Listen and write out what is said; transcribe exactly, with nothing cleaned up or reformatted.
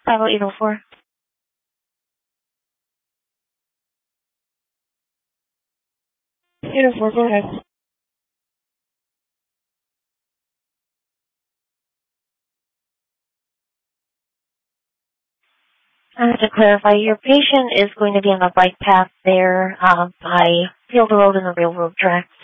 Bravo eight oh four. eight oh four, go ahead. Uh, to clarify, your patient is going to be on the bike path there uh, by Field Road and the railroad tracks.